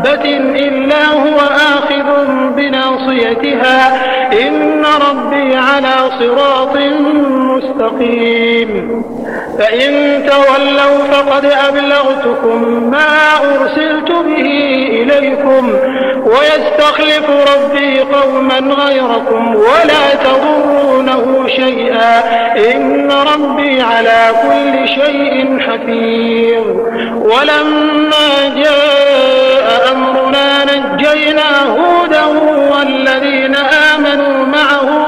دابة إلا هو آخذ بناصيتها إن ربي على صراط مستقيم فإن تولوا فقد أبلغتكم ما أرسلت به إليكم ويستخلف ربي قوما غيركم ولا تضرونه شيئا إن ربي على كل شيء حفيظ ولما